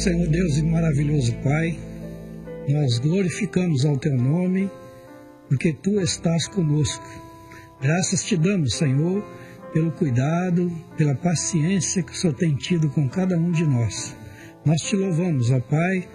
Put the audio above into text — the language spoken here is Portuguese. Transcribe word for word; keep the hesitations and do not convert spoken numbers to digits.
Senhor Deus e maravilhoso Pai, nós glorificamos ao Teu nome, porque Tu estás conosco. Graças te damos, Senhor, pelo cuidado, pela paciência que o Senhor tem tido com cada um de nós. Nós te louvamos, ó Pai,